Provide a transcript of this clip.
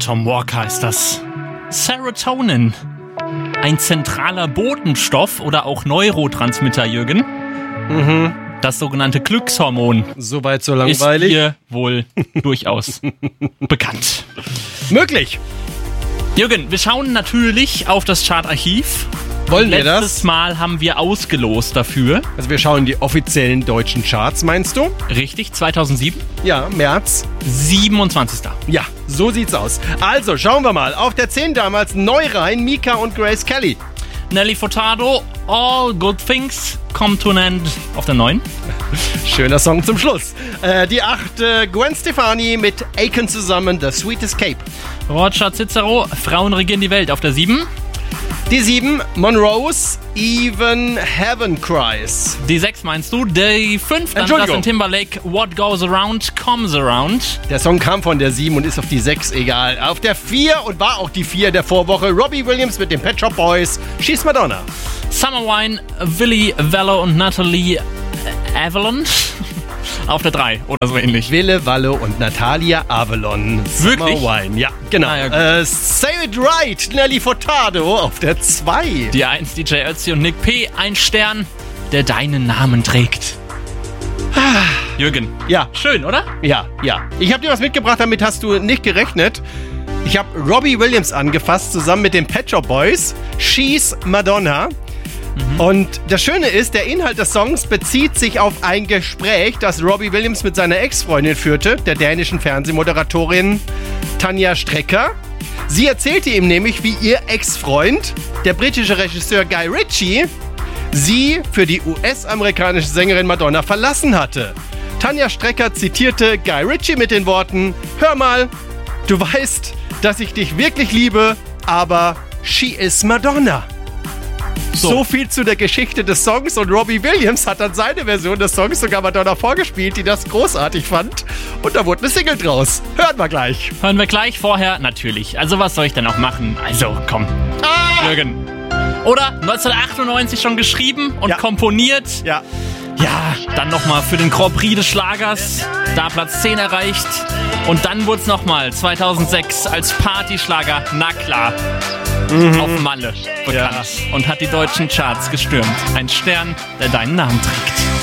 Tom Walker ist das. Serotonin. Ein zentraler Botenstoff oder auch Neurotransmitter, Jürgen. Das sogenannte Glückshormon. Soweit so langweilig. Ist hier wohl durchaus bekannt. Möglich. Jürgen, wir schauen natürlich auf das Chartarchiv. Wollen wir das? Letztes Mal haben wir ausgelost dafür. Also wir schauen die offiziellen deutschen Charts, meinst du? Richtig, 2007. Ja, März. 27. Ja, so sieht's aus. Also, schauen wir mal. Auf der 10 damals neu rein, Mika und Grace Kelly. Nelly Furtado, All Good Things Come to an End auf der 9. Schöner Song zum Schluss. Die 8, Gwen Stefani mit Aiken zusammen, The Sweet Escape. Roger Cicero, Frauen regieren die Welt auf der 7. Die 7, Monrose, Even Heaven Cries. Die 6 meinst du? Die 5, dann Justin Timberlake, What Goes Around Comes Around. Der Song kam von der 7 und ist auf die 6, egal. Auf der 4 und war auch die 4 der Vorwoche, Robbie Williams mit den Pet Shop Boys, She's Madonna. Summer Wine, Willy Vallo und Natalie Avalon auf der 3 oder so ähnlich. Wille, Wallo und Natalia Avalon. Wirklich? Summer Wine, ja, genau. Ja, Say It Right, Nelly Furtado auf der 2. Die 1, DJ Ötzi und Nick P., ein Stern, der deinen Namen trägt. Jürgen. Ja. Schön, oder? Ja. Ich habe dir was mitgebracht, damit hast du nicht gerechnet. Ich habe Robbie Williams angefasst, zusammen mit den Pet Shop Boys. She's Madonna. Und das Schöne ist, der Inhalt des Songs bezieht sich auf ein Gespräch, das Robbie Williams mit seiner Ex-Freundin führte, der dänischen Fernsehmoderatorin Tanja Strecker. Sie erzählte ihm nämlich, wie ihr Ex-Freund, der britische Regisseur Guy Ritchie, sie für die US-amerikanische Sängerin Madonna verlassen hatte. Tanja Strecker zitierte Guy Ritchie mit den Worten: Hör mal, du weißt, dass ich dich wirklich liebe, aber she is Madonna. So viel zu der Geschichte des Songs, und Robbie Williams hat dann seine Version des Songs sogar Madonna vorgespielt, die das großartig fand, und da wurde eine Single draus. Hören wir gleich. Hören wir gleich, vorher natürlich. Also was soll ich denn auch machen? Also komm, Jürgen. Oder 1998 schon geschrieben und komponiert. Ja, dann nochmal für den Grand Prix des Schlagers, da Platz 10 erreicht. Und dann wurde es nochmal 2006 als Partyschlager, na klar, auf Malle bekannt und hat die deutschen Charts gestürmt. Ein Stern, der deinen Namen trägt.